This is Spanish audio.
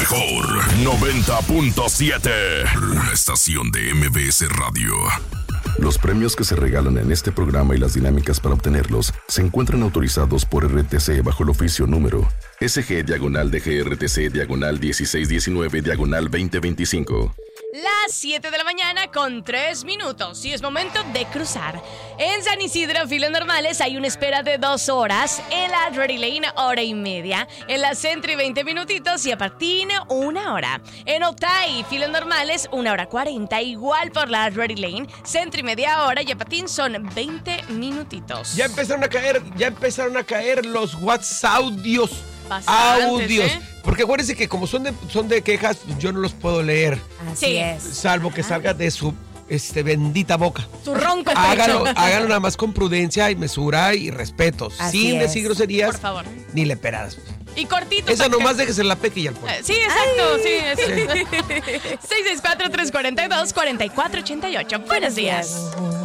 mejor 90.7. Una estación de MBS Radio. Los premios que se regalan en este programa y las dinámicas para obtenerlos se encuentran autorizados por RTC bajo el oficio número SG/DGRTC/1619/2025. Las 7 de la mañana con 3 minutos y es momento de cruzar. En San Isidro, filas normales, hay una espera de 2 horas. En la Drury Lane, hora y media. En la Sentry, 20 minutitos y a Patín, 1 hora. En Otay, filas normales, 1 hora 40. Igual por la Drury Lane, Sentry media hora y a Patín son 20 minutitos. Ya empezaron a caer los WhatsApp audios. Bastantes, Porque acuérdense que como son de quejas, yo no los puedo leer. Así es. Salvo que salga de su bendita boca. Su ronco Háganlo nada más con prudencia y mesura y respeto. Sin decir groserías. Por favor. Ni leperadas. Y cortito. Esa nomás déjese la peque y al pueblo. Sí, exacto. Sí. 664-342-4488. Buenos días.